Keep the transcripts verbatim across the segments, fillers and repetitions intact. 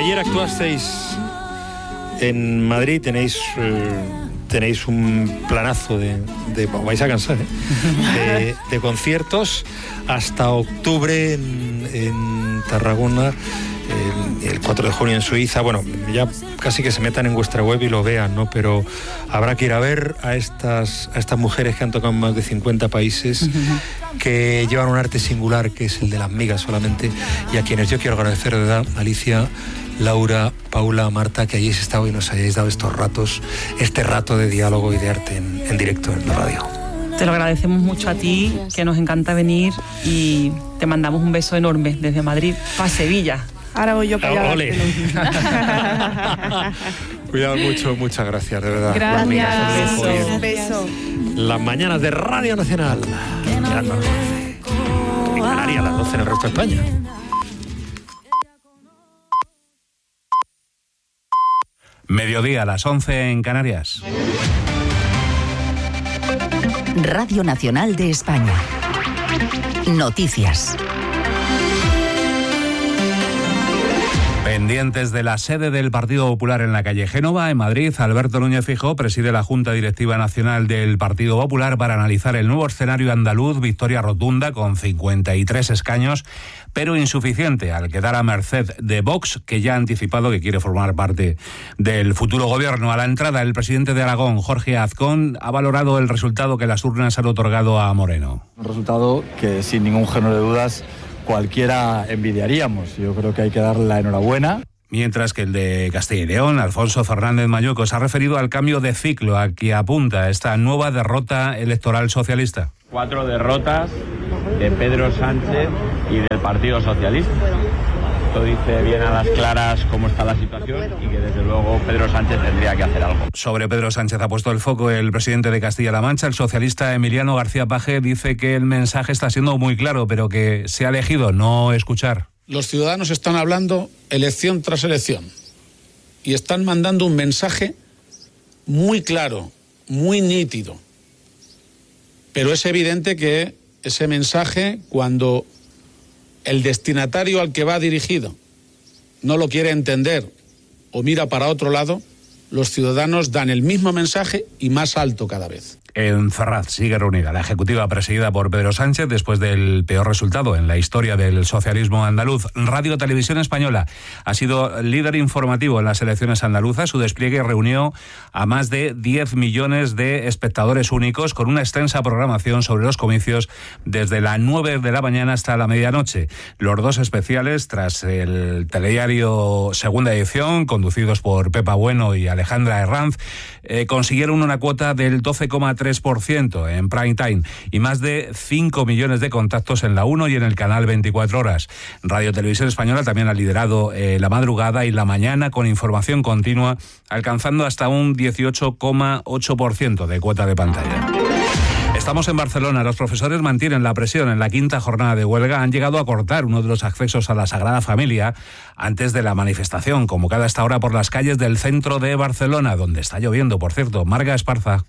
ayer actuasteis en Madrid, tenéis eh, tenéis un planazo de, de vais a cansar, ¿eh? de, de conciertos hasta octubre en, en Tarragona, el, el cuatro de junio en Suiza. Bueno, ya casi que se metan en vuestra web y lo vean, ¿no? Pero habrá que ir a ver a estas, a estas mujeres que han tocado en más de cincuenta países, uh-huh. que llevan un arte singular, que es el de las migas solamente, y a quienes yo quiero agradecer de verdad, Alicia, Laura, Paula, Marta, que hayáis estado y nos hayáis dado estos ratos, este rato de diálogo y de arte en, en directo en la radio. Te lo agradecemos mucho a ti, que nos encanta venir, y te mandamos un beso enorme desde Madrid para Sevilla. Ahora voy yo para allá. Ole. Cuidado mucho, muchas gracias, de verdad. Gracias. Un beso. Un beso. Las mañanas de Radio Nacional. Mirando a las doce. En Canarias, a las doce en el resto de España. Mediodía a las once en Canarias. Radio Nacional de España. Noticias. Pendientes de la sede del Partido Popular en la calle Génova, en Madrid, Alberto Núñez Feijóo preside la Junta Directiva Nacional del Partido Popular para analizar el nuevo escenario andaluz, victoria rotunda con cincuenta y tres escaños, pero insuficiente al quedar a merced de Vox, que ya ha anticipado que quiere formar parte del futuro gobierno. A la entrada, el presidente de Aragón, Jorge Azcón, ha valorado el resultado que las urnas han otorgado a Moreno. Un resultado que, sin ningún género de dudas, cualquiera envidiaríamos. Yo creo que hay que darle la enhorabuena. Mientras que el de Castilla y León, Alfonso Fernández Mañueco, se ha referido al cambio de ciclo a que apunta esta nueva derrota electoral socialista. Cuatro derrotas de Pedro Sánchez y del Partido Socialista. Esto dice bien a las claras cómo está la situación y que desde luego Pedro Sánchez tendría que hacer algo. Sobre Pedro Sánchez ha puesto el foco el presidente de Castilla-La Mancha. El socialista Emiliano García Paje dice que el mensaje está siendo muy claro, pero que se ha elegido no escuchar. Los ciudadanos están hablando elección tras elección y están mandando un mensaje muy claro, muy nítido. Pero es evidente que ese mensaje, cuando el destinatario al que va dirigido no lo quiere entender o mira para otro lado, los ciudadanos dan el mismo mensaje y más alto cada vez. En Ferraz sigue reunida la ejecutiva presidida por Pedro Sánchez después del peor resultado en la historia del socialismo andaluz. Radio Televisión Española ha sido líder informativo en las elecciones andaluzas. Su despliegue reunió a más de diez millones de espectadores únicos con una extensa programación sobre los comicios desde las nueve de la mañana hasta la medianoche. Los dos especiales, tras el telediario Segunda Edición, conducidos por Pepa Bueno y Alejandra Herranz, eh, consiguieron una cuota del doce coma tres por ciento en prime time y más de cinco millones de contactos en la uno y en el canal veinticuatro horas. Radio Televisión Española también ha liderado eh, la madrugada y la mañana con información continua, alcanzando hasta un dieciocho coma ocho por ciento de cuota de pantalla. Estamos en Barcelona. Los profesores mantienen la presión en la quinta jornada de huelga. Han llegado a cortar uno de los accesos a la Sagrada Familia antes de la manifestación, convocada hasta ahora por las calles del centro de Barcelona, donde está lloviendo, por cierto. Marga Esparza.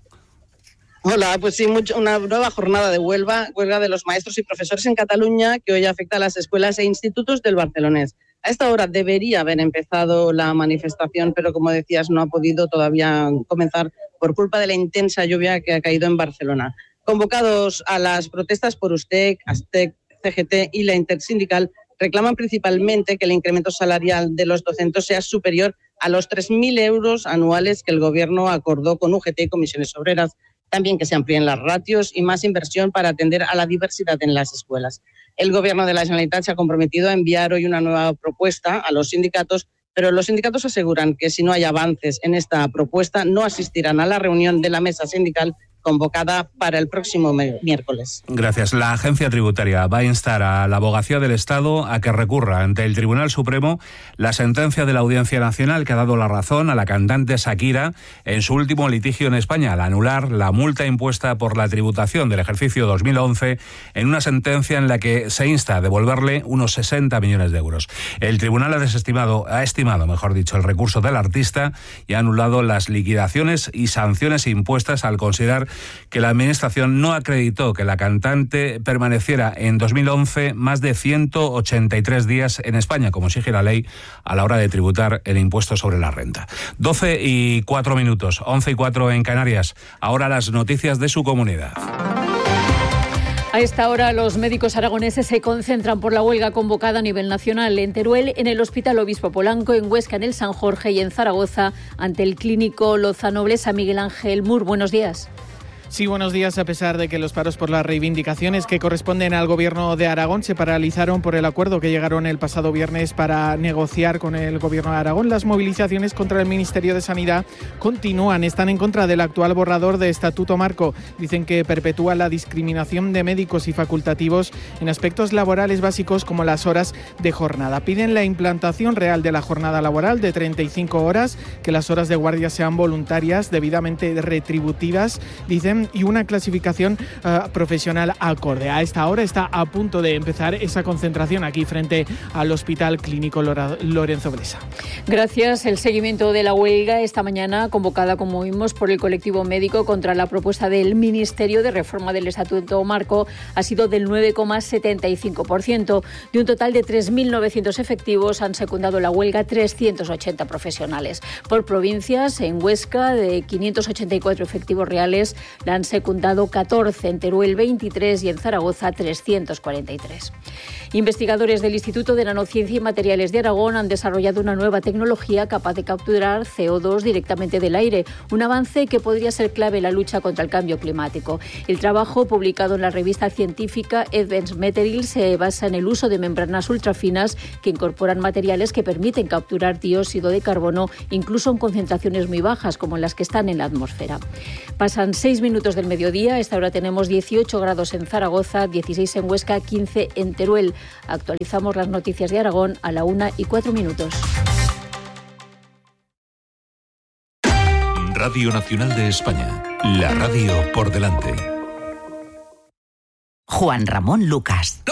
Hola, pues sí, mucho, una nueva jornada de huelga, huelga de los maestros y profesores en Cataluña, que hoy afecta a las escuelas e institutos del barcelonés. A esta hora debería haber empezado la manifestación, pero como decías, no ha podido todavía comenzar por culpa de la intensa lluvia que ha caído en Barcelona. Convocados a las protestas por USTEC, ASTEC, C G T y la Intersindical, reclaman principalmente que el incremento salarial de los docentes sea superior a los tres mil euros anuales que el Gobierno acordó con U G T y comisiones obreras. También que se amplíen las ratios y más inversión para atender a la diversidad en las escuelas. El Gobierno de la Generalitat se ha comprometido a enviar hoy una nueva propuesta a los sindicatos, pero los sindicatos aseguran que si no hay avances en esta propuesta no asistirán a la reunión de la mesa sindical convocada para el próximo miércoles. Gracias. La agencia tributaria va a instar a la Abogacía del Estado a que recurra ante el Tribunal Supremo la sentencia de la Audiencia Nacional que ha dado la razón a la cantante Shakira en su último litigio en España, al anular la multa impuesta por la tributación del ejercicio dos mil once en una sentencia en la que se insta a devolverle unos sesenta millones de euros. El tribunal ha desestimado, ha estimado, mejor dicho, el recurso del artista y ha anulado las liquidaciones y sanciones impuestas al considerar que la Administración no acreditó que la cantante permaneciera en dos mil once más de ciento ochenta y tres días en España, como exige la ley a la hora de tributar el impuesto sobre la renta. doce y cuatro minutos, once y cuatro en Canarias. Ahora las noticias de su comunidad. A esta hora los médicos aragoneses se concentran por la huelga convocada a nivel nacional en Teruel, en el Hospital Obispo Polanco, en Huesca, en el San Jorge y en Zaragoza ante el clínico Lozanoblesa. Miguel Ángel Mur, buenos días. Sí, buenos días. A pesar de que los paros por las reivindicaciones que corresponden al Gobierno de Aragón se paralizaron por el acuerdo que llegaron el pasado viernes para negociar con el Gobierno de Aragón, las movilizaciones contra el Ministerio de Sanidad continúan. Están en contra del actual borrador de Estatuto Marco. Dicen que perpetúa la discriminación de médicos y facultativos en aspectos laborales básicos como las horas de jornada. Piden la implantación real de la jornada laboral de treinta y cinco horas, que las horas de guardia sean voluntarias, debidamente retributivas, dicen, y una clasificación uh, profesional acorde. A esta hora está a punto de empezar esa concentración aquí frente al Hospital Clínico Lorenzo Blesa. Gracias. El seguimiento de la huelga esta mañana, convocada, como vimos, por el colectivo médico contra la propuesta del Ministerio de Reforma del Estatuto Marco, ha sido del nueve coma setenta y cinco por ciento. De un total de tres mil novecientos efectivos, han secundado la huelga trescientos ochenta profesionales. Por provincias, en Huesca, de quinientos ochenta y cuatro efectivos reales, la han secundado catorce, en Teruel veintitrés y en Zaragoza trescientos cuarenta y tres. Investigadores del Instituto de Nanociencia y Materiales de Aragón han desarrollado una nueva tecnología capaz de capturar C O dos directamente del aire, un avance que podría ser clave en la lucha contra el cambio climático. El trabajo, publicado en la revista científica Advanced Materials, se basa en el uso de membranas ultrafinas que incorporan materiales que permiten capturar dióxido de carbono, incluso en concentraciones muy bajas, como las que están en la atmósfera. Pasan seis minutos del mediodía. A esta hora tenemos dieciocho grados en Zaragoza, dieciséis en Huesca, quince en Teruel. Actualizamos las noticias de Aragón a la una y cuatro minutos. Radio Nacional de España. La radio por delante. Juan Ramón Lucas.